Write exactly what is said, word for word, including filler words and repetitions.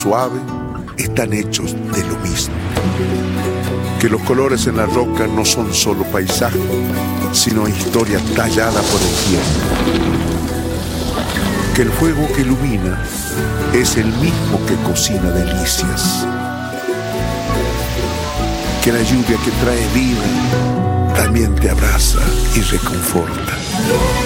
suave están hechos de lo mismo. Que los colores en la roca no son solo paisaje, sino historia tallada por el tiempo. Que el fuego que ilumina es el mismo que cocina delicias. Que la lluvia que trae vida también te abraza y reconforta.